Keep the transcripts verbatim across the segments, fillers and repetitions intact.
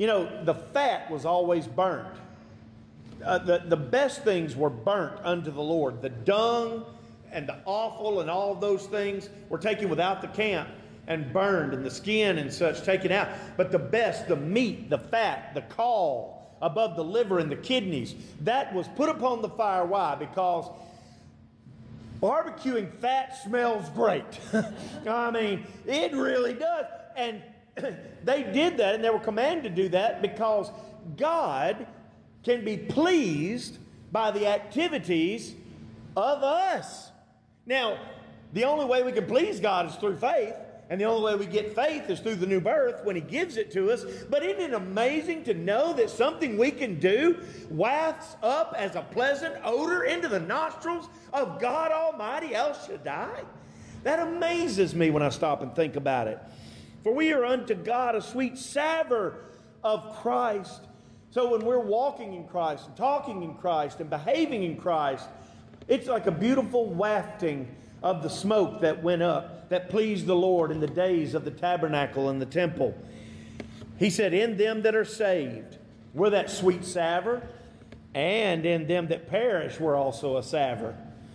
you know, the fat was always burnt. Uh, the, the best things were burnt unto the Lord. The dung and the offal and all those things were taken without the camp and burned, and the skin and such taken out. But the best, the meat, the fat, the caul above the liver and the kidneys, that was put upon the fire. Why? Because barbecuing fat smells great. I mean, it really does. And they did that, and they were commanded to do that because God can be pleased by the activities of us. Now, the only way we can please God is through faith. And the only way we get faith is through the new birth when He gives it to us. But isn't it amazing to know that something we can do wafts up as a pleasant odor into the nostrils of God Almighty, El Shaddai? That amazes me when I stop and think about it. For we are unto God a sweet savour of Christ. So when we're walking in Christ and talking in Christ and behaving in Christ, it's like a beautiful wafting of the smoke that went up, that pleased the Lord in the days of the tabernacle and the temple. He said, in them that are saved, we're that sweet savour, and in them that perish, we're also a savour.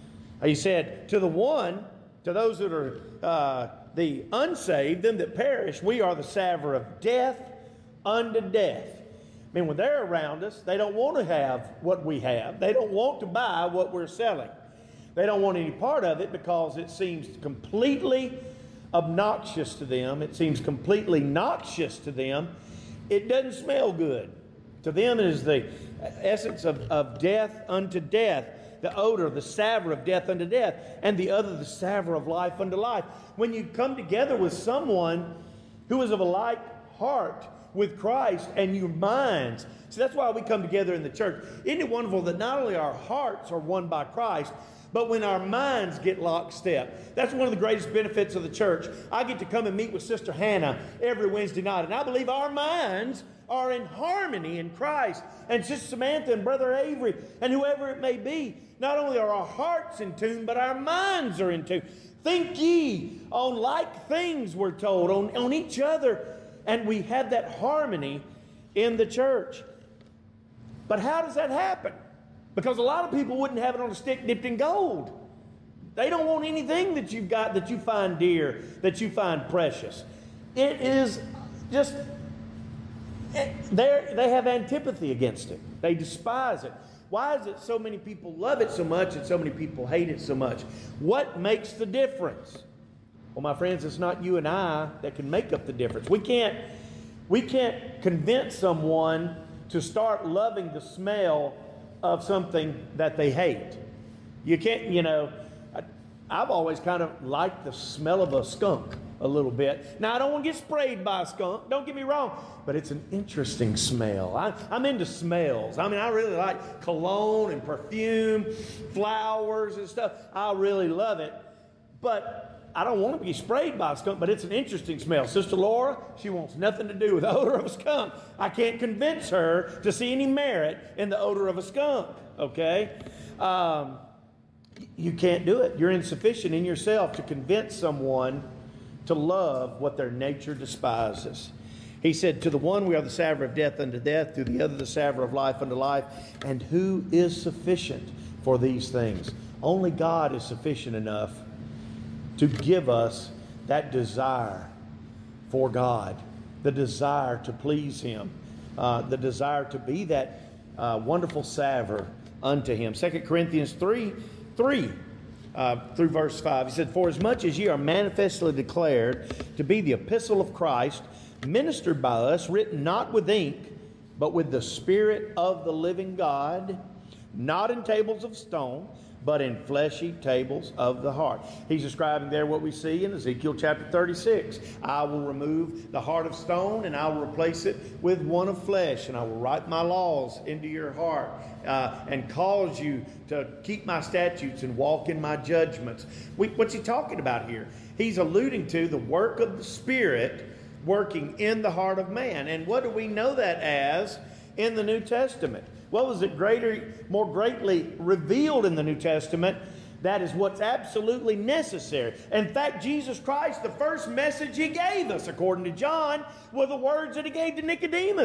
He said, to the one, to those that are uh, the unsaved, them that perish, we are the savour of death unto death. I mean, when they're around us, they don't want to have what we have. They don't want to buy what we're selling. They don't want any part of it because it seems completely obnoxious to them. It seems completely noxious to them. It doesn't smell good. To them it is the essence of, of death unto death. The odor, the savour of death unto death. And the other, the savour of life unto life. When you come together with someone who is of a like heart with Christ and your minds. See, that's why we come together in the church. Isn't it wonderful that not only our hearts are won by Christ, but when our minds get lockstep. That's one of the greatest benefits of the church. I get to come and meet with Sister Hannah every Wednesday night, and I believe our minds are in harmony in Christ. And Sister Samantha and Brother Avery and whoever it may be. Not only are our hearts in tune, but our minds are in tune. Think ye on like things, we're told, on, on each other. And we have that harmony in the church. But how does that happen? Because a lot of people wouldn't have it on a stick dipped in gold. They don't want anything that you've got that you find dear, that you find precious. It is just, they have antipathy against it. They despise it. Why is it so many people love it so much and so many people hate it so much? What makes the difference? Well, my friends, it's not you and I that can make up the difference. We can't, we can't convince someone to start loving the smell of something that they hate. You can't, you know, I, I've always kind of liked the smell of a skunk a little bit. Now, I don't want to get sprayed by a skunk, don't get me wrong, but it's an interesting smell. I, I'm into smells. I mean, I really like cologne and perfume, flowers and stuff. I really love it, but I don't want to be sprayed by a skunk, but it's an interesting smell. Sister Laura, she wants nothing to do with the odor of a skunk. I can't convince her to see any merit in the odor of a skunk, okay? Um, you can't do it. You're insufficient in yourself to convince someone to love what their nature despises. He said, to the one we are the savour of death unto death, to the other the savour of life unto life. And who is sufficient for these things? Only God is sufficient enough to give us that desire for God, the desire to please Him, uh, the desire to be that uh, wonderful savour unto Him. Second Corinthians three, three uh, through verse five, he said, for as much as ye are manifestly declared to be the epistle of Christ, ministered by us, written not with ink, but with the Spirit of the living God, not in tables of stone, but in fleshy tables of the heart. He's describing there what we see in Ezekiel chapter thirty-six. I will remove the heart of stone and I will replace it with one of flesh, and I will write my laws into your heart uh, and cause you to keep my statutes and walk in my judgments. We, what's he talking about here? He's alluding to the work of the Spirit working in the heart of man. And what do we know that as in the New Testament? What was it greater, more greatly revealed in the New Testament? That is what's absolutely necessary. In fact, Jesus Christ, the first message He gave us, according to John, were the words that He gave to Nicodemus.